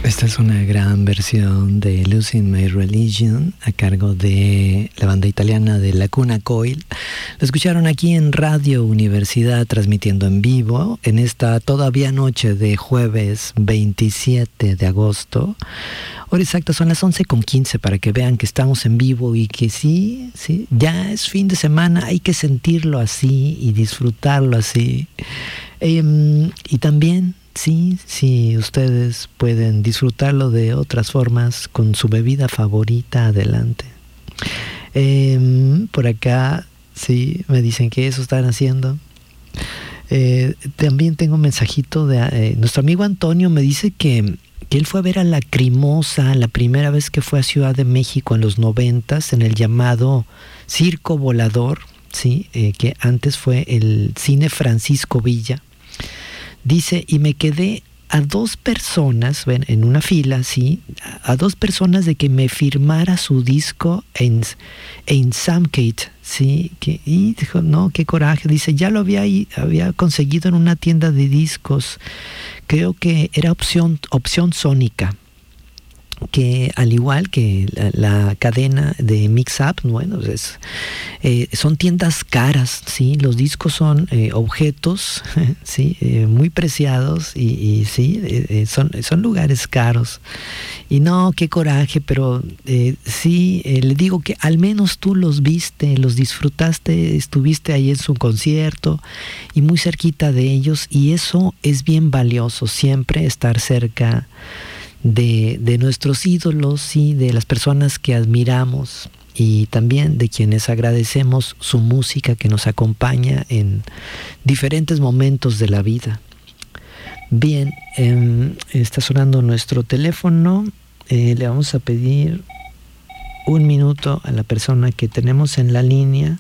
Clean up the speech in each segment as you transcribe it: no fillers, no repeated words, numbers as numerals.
Esta es una gran versión de Losing My Religion a cargo de la banda italiana de Lacuna Coil. Lo escucharon aquí en Radio Universidad, transmitiendo en vivo en esta todavía noche de jueves 27 de agosto. Hora exacta son las 11:15 para que vean que estamos en vivo y que sí, ya es fin de semana, hay que sentirlo así y disfrutarlo así. Y también, sí, ustedes pueden disfrutarlo de otras formas con su bebida favorita, adelante. Por acá, sí, me dicen que eso están haciendo. También tengo un mensajito de nuestro amigo Antonio, me dice que él fue a ver a Lacrimosa la primera vez que fue a Ciudad de México en los 90s, en el llamado Circo Volador, ¿sí? Que antes fue el Cine Francisco Villa. Dice, y me quedé a dos personas, ven, en una fila, ¿sí? A dos personas de que me firmara su disco en Samkate, ¿sí? Y dijo, no, qué coraje. Dice, ya lo había conseguido en una tienda de discos. Creo que era opción sónica, que al igual que la cadena de Mix Up, bueno, son tiendas caras, ¿sí? Los discos son objetos, ¿sí? Muy preciados y sí, son lugares caros. Y no, qué coraje, pero sí, le digo que al menos tú los viste, los disfrutaste, estuviste ahí en su concierto y muy cerquita de ellos, y eso es bien valioso, siempre estar cerca de nuestros ídolos, sí, de las personas que admiramos y también de quienes agradecemos su música que nos acompaña en diferentes momentos de la vida. Bien, está sonando nuestro teléfono. Le vamos a pedir un minuto a la persona que tenemos en la línea.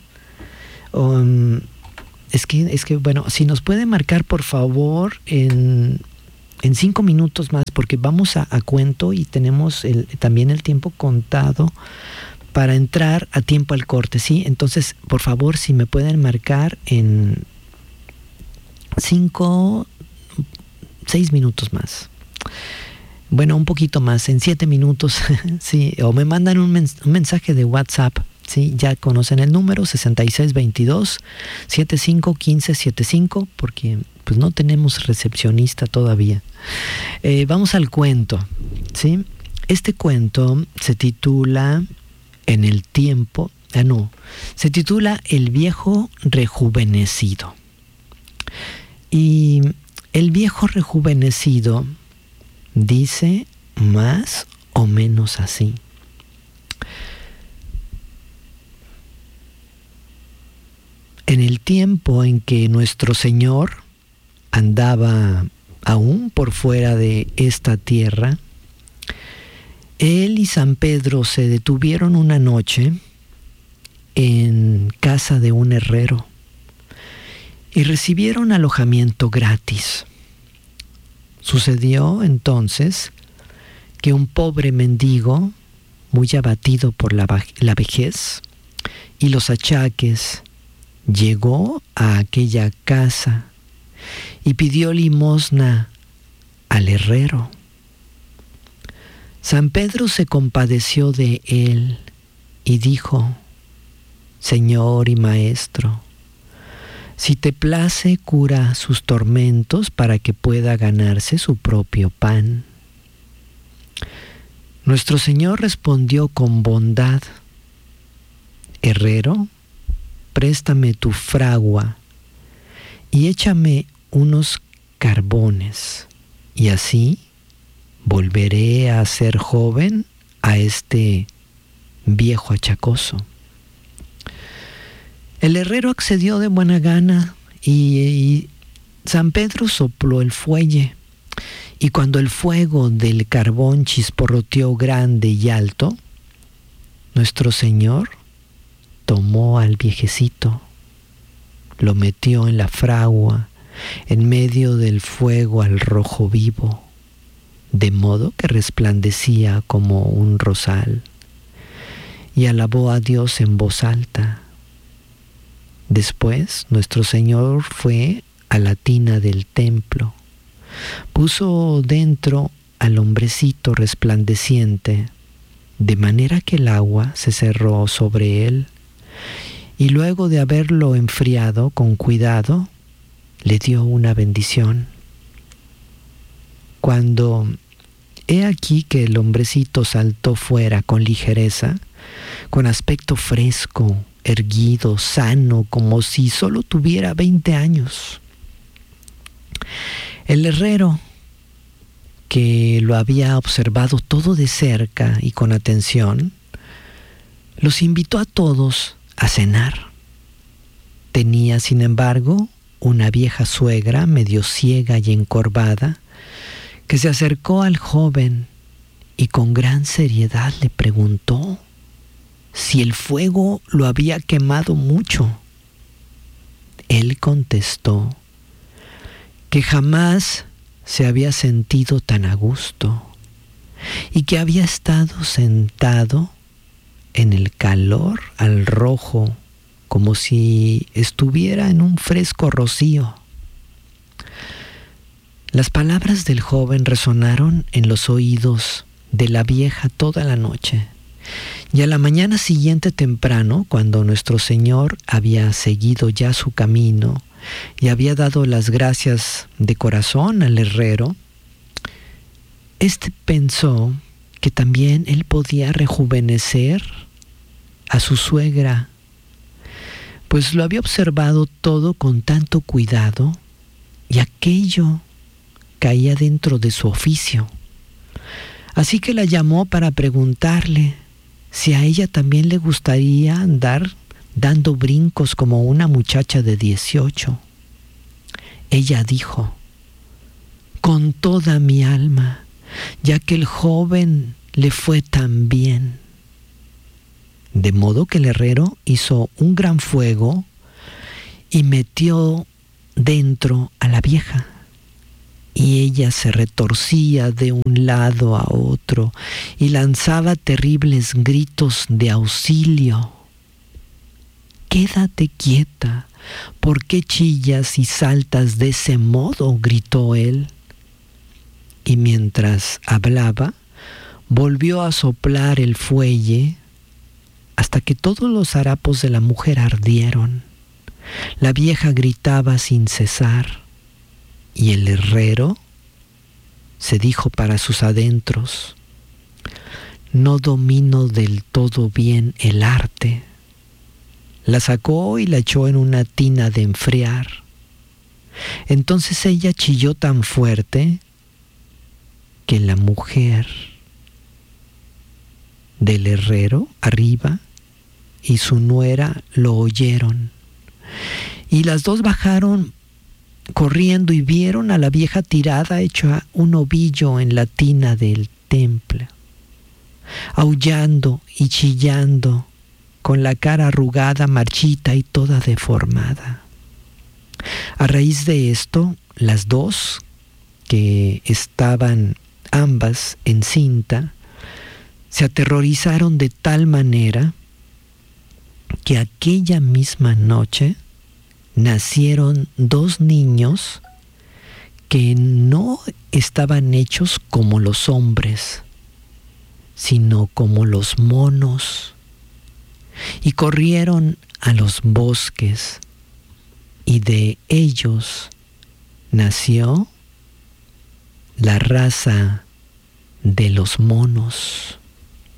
Es que bueno, si nos puede marcar por favor en 5 minutos más, porque vamos a cuento y tenemos también el tiempo contado para entrar a tiempo al corte, ¿sí? Entonces, por favor, si me pueden marcar en 6 minutos más. Bueno, un poquito más, en 7 minutos, sí, o me mandan un mensaje de WhatsApp. Sí, ya conocen el número 6622-751575, porque pues no tenemos recepcionista todavía. Vamos al cuento, ¿sí? Este cuento se titula En el tiempo, se titula El viejo rejuvenecido. Y el viejo rejuvenecido dice más o menos así. En el tiempo en que nuestro Señor andaba aún por fuera de esta tierra, él y San Pedro se detuvieron una noche en casa de un herrero y recibieron alojamiento gratis. Sucedió entonces que un pobre mendigo, muy abatido por la vejez y los achaques, llegó a aquella casa y pidió limosna al herrero. San Pedro se compadeció de él y dijo: Señor y Maestro, si te place, cura sus tormentos para que pueda ganarse su propio pan. Nuestro Señor respondió con bondad: Herrero, préstame tu fragua y échame unos carbones, y así volveré a ser joven a este viejo achacoso. El herrero accedió de buena gana y San Pedro sopló el fuelle, y cuando el fuego del carbón chisporroteó grande y alto, nuestro Señor tomó al viejecito, lo metió en la fragua, en medio del fuego al rojo vivo, de modo que resplandecía como un rosal, y alabó a Dios en voz alta. Después, nuestro Señor fue a la tina del templo, puso dentro al hombrecito resplandeciente, de manera que el agua se cerró sobre él, y luego de haberlo enfriado con cuidado, le dio una bendición. Cuando he aquí que el hombrecito saltó fuera con ligereza, con aspecto fresco, erguido, sano, como si solo tuviera 20 años. El herrero, que lo había observado todo de cerca y con atención, los invitó a todos a cenar. Tenía, sin embargo, una vieja suegra medio ciega y encorvada, que se acercó al joven y con gran seriedad le preguntó si el fuego lo había quemado mucho. Él contestó que jamás se había sentido tan a gusto y que había estado sentado en el calor al rojo, como si estuviera en un fresco rocío. Las palabras del joven resonaron en los oídos de la vieja toda la noche, y a la mañana siguiente temprano, cuando nuestro Señor había seguido ya su camino y había dado las gracias de corazón al herrero, éste pensó que también él podía rejuvenecer a su suegra, pues lo había observado todo con tanto cuidado y aquello caía dentro de su oficio. Así que la llamó para preguntarle si a ella también le gustaría andar dando brincos como una muchacha de 18. Ella dijo: con toda mi alma, ya que el joven le fue tan bien. De modo que el herrero hizo un gran fuego y metió dentro a la vieja. Y ella se retorcía de un lado a otro y lanzaba terribles gritos de auxilio. «Quédate quieta, ¿por qué chillas y saltas de ese modo?», gritó él. Y mientras hablaba, volvió a soplar el fuelle hasta que todos los harapos de la mujer ardieron. La vieja gritaba sin cesar, y el herrero se dijo para sus adentros: «No domino del todo bien el arte». La sacó y la echó en una tina de enfriar. Entonces ella chilló tan fuerte que la mujer del herrero arriba y su nuera lo oyeron. Y las dos bajaron corriendo y vieron a la vieja tirada hecha un ovillo en la tina del templo, aullando y chillando, con la cara arrugada, marchita y toda deformada. A raíz de esto, las dos, que estaban ambas en cinta, se aterrorizaron de tal manera que aquella misma noche nacieron 2 niños que no estaban hechos como los hombres, sino como los monos, y corrieron a los bosques, y de ellos nació la raza de los monos.